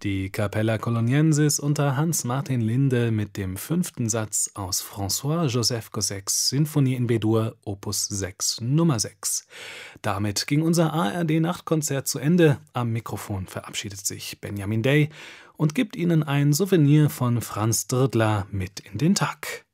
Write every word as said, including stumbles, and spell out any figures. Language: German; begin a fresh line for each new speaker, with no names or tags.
Die Capella Coloniensis unter Hans-Martin Linde mit dem fünften Satz aus François-Joseph Gossecks Sinfonie in B-Dur, Opus sechs, Nummer sechs. Damit ging unser A R D-Nachtkonzert zu Ende. Am Mikrofon verabschiedet sich Benjamin Day und gibt Ihnen ein Souvenir von Franz Drirdler mit in den Tag.